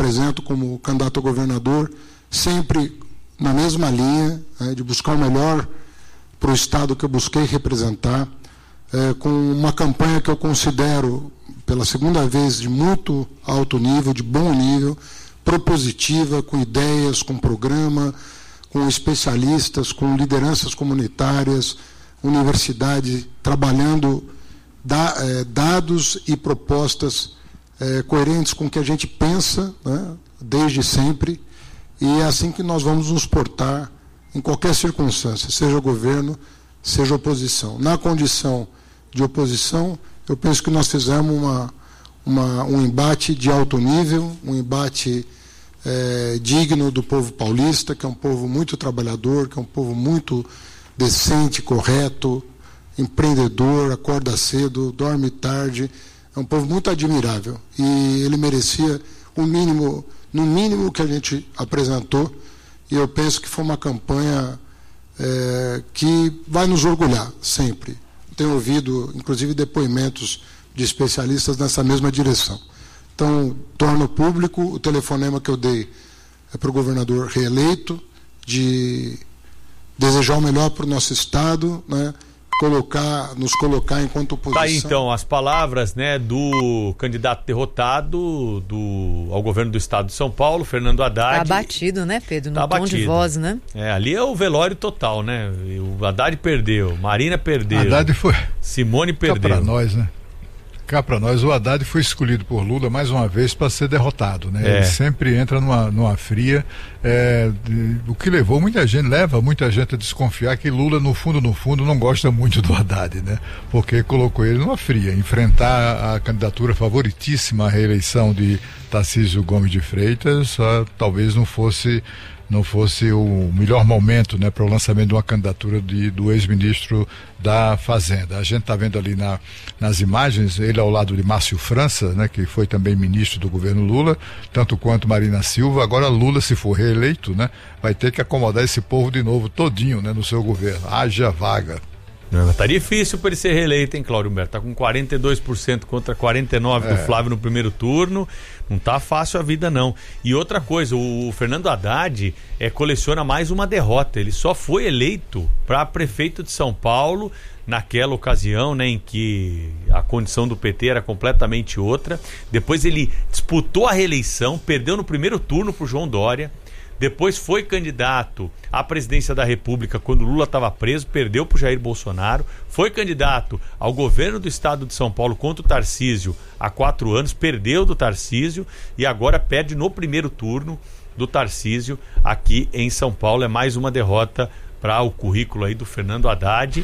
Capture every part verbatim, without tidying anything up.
apresento como candidato a governador, sempre na mesma linha, né, de buscar o melhor para o Estado que eu busquei representar, é, com uma campanha que eu considero, pela segunda vez, de muito alto nível, de bom nível, propositiva, com ideias, com programa, com especialistas, com lideranças comunitárias, universidade, trabalhando da, é, dados e propostas é, coerentes com o que a gente pensa, né, desde sempre, e é assim que nós vamos nos portar em qualquer circunstância, seja governo, seja oposição. Na condição de oposição, eu penso que nós fizemos uma, uma, um embate de alto nível, um embate é, digno do povo paulista, que é um povo muito trabalhador, que é um povo muito decente, correto, empreendedor, acorda cedo, dorme tarde, é um povo muito admirável. E ele merecia o mínimo, no mínimo que a gente apresentou, e eu penso que foi uma campanha é, que vai nos orgulhar sempre. Tenho ouvido, inclusive, depoimentos de especialistas nessa mesma direção. Então, torno público o telefonema que eu dei é, para o governador reeleito, de desejar o melhor para o nosso Estado, né, colocar, nos colocar enquanto oposição. Tá aí, então, as palavras, né, do candidato derrotado do, ao governo do Estado de São Paulo, Fernando Haddad. Tá abatido, né, Pedro? No tá tom abatido. de voz, né? É, ali é o velório total, né? O Haddad perdeu, Marina perdeu. Haddad foi. Simone perdeu. Cá pra nós, né? Cá pra nós, o Haddad foi escolhido por Lula mais uma vez para ser derrotado, né? É. Ele sempre entra numa, numa fria, é, de, o que levou muita gente, leva muita gente a desconfiar que Lula, no fundo, no fundo, não gosta muito do Haddad, né? Porque colocou ele numa fria. Enfrentar a candidatura favoritíssima à reeleição de Tarcísio Gomes de Freitas, ah, talvez não fosse não fosse o melhor momento, né, para o lançamento de uma candidatura de, do ex-ministro da Fazenda. A gente está vendo ali na, nas imagens, ele ao lado de Márcio França, né, que foi também ministro do governo Lula, tanto quanto Marina Silva. Agora Lula, se for reeleito, né, vai ter que acomodar esse povo de novo, todinho, né, no seu governo. Haja vaga. Não, tá difícil para ele ser reeleito, hein, Cláudio Humberto? Tá com quarenta e dois por cento contra quarenta e nove por cento é. do Flávio no primeiro turno. Não tá fácil a vida, não. E outra coisa, o Fernando Haddad é, coleciona mais uma derrota. Ele só foi eleito para prefeito de São Paulo naquela ocasião, né, em que a condição do P T era completamente outra. Depois ele disputou a reeleição, perdeu no primeiro turno pro João Dória. Depois foi candidato à presidência da República quando Lula estava preso, perdeu para o Jair Bolsonaro. Foi candidato ao governo do estado de São Paulo contra o Tarcísio há quatro anos, perdeu do Tarcísio e agora perde no primeiro turno do Tarcísio aqui em São Paulo. É mais uma derrota para o currículo aí do Fernando Haddad,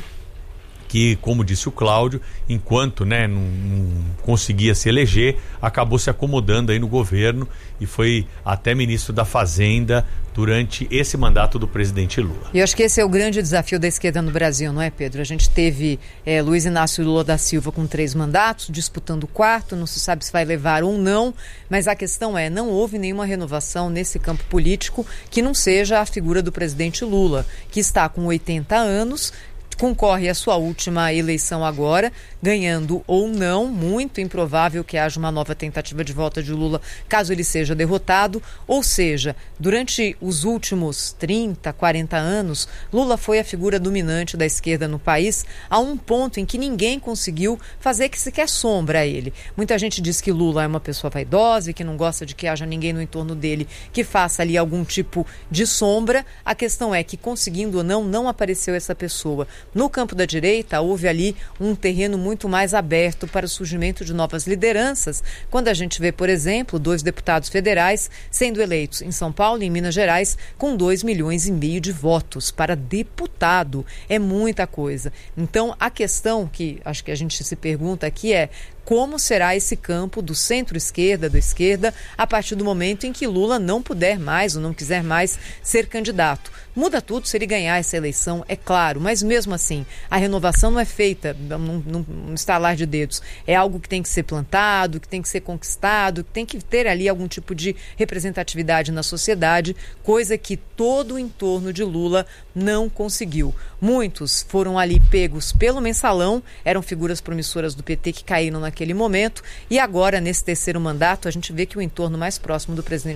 que, como disse o Cláudio, enquanto, né, não, não conseguia se eleger, acabou se acomodando aí no governo e foi até ministro da Fazenda durante esse mandato do presidente Lula. E eu acho que esse é o grande desafio da esquerda no Brasil, não é, Pedro? A gente teve é, Luiz Inácio Lula da Silva com três mandatos, disputando o quarto, não se sabe se vai levar ou não, mas a questão é, não houve nenhuma renovação nesse campo político que não seja a figura do presidente Lula, que está com oitenta anos, concorre à sua última eleição agora, ganhando ou não, muito improvável que haja uma nova tentativa de volta de Lula, caso ele seja derrotado. Ou seja, durante os últimos trinta, quarenta anos, Lula foi a figura dominante da esquerda no país, a um ponto em que ninguém conseguiu fazer que sequer sombra a ele. Muita gente diz que Lula é uma pessoa vaidosa e que não gosta de que haja ninguém no entorno dele que faça ali algum tipo de sombra. A questão é que, conseguindo ou não, não apareceu essa pessoa. No campo da direita, houve ali um terreno muito mais aberto para o surgimento de novas lideranças, quando a gente vê, por exemplo, dois deputados federais sendo eleitos em São Paulo e em Minas Gerais com dois milhões e meio de votos para deputado. É muita coisa. Então, a questão que acho que a gente se pergunta aqui é: como será esse campo do centro-esquerda, da esquerda, a partir do momento em que Lula não puder mais ou não quiser mais ser candidato? Muda tudo se ele ganhar essa eleição, é claro, mas mesmo assim, a renovação não é feita num, num estalar de dedos. É algo que tem que ser plantado, que tem que ser conquistado, que tem que ter ali algum tipo de representatividade na sociedade, coisa que todo o entorno de Lula não conseguiu. Muitos foram ali pegos pelo mensalão, eram figuras promissoras do P T que caíram naquele momento, e agora, nesse terceiro mandato, a gente vê que o entorno mais próximo do presidente